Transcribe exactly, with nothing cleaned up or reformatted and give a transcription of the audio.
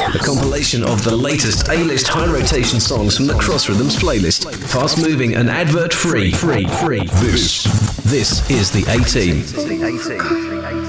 A compilation of the latest A-list high-rotation songs from the Cross Rhythms playlist. Fast-moving and advert-free. Free, free. This, this is the A-Team.